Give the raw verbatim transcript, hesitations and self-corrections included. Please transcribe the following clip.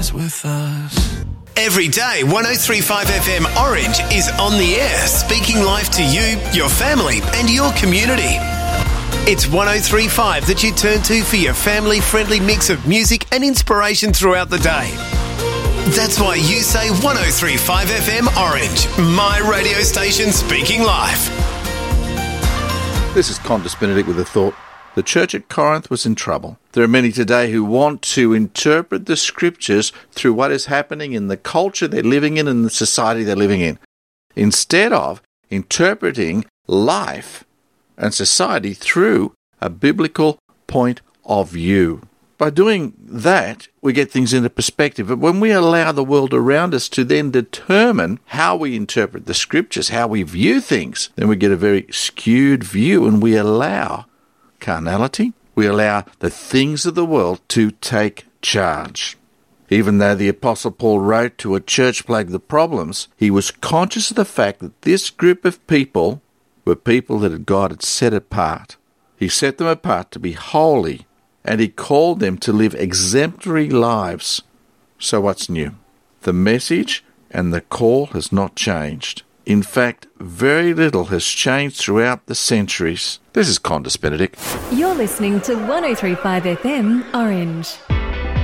is with us. Every day, one oh three point five F M Orange is on the air, speaking life to you, your family and your community. It's one oh three point five that you turn to for your family-friendly mix of music and inspiration throughout the day. That's why you say one oh three point five F M Orange, my radio station speaking life. This is Qantas Benedict with a thought. The church at Corinth was in trouble. There are many today who want to interpret the scriptures through what is happening in the culture they're living in and the society they're living in, instead of interpreting life and society through a biblical point of view. By doing that, we get things into perspective. But when we allow the world around us to then determine how we interpret the scriptures, how we view things, then we get a very skewed view, and we allow carnality, we allow the things of the world to take charge. Even though the Apostle Paul wrote to a church plagued with problems, he was conscious of the fact that this group of people were people that God had set apart. He set them apart to be holy, and he called them to live exemplary lives. So what's new? The message and the call has not changed. In fact, very little has changed throughout the centuries. This is Qantas Benedict. You're listening to one oh three point five F M Orange.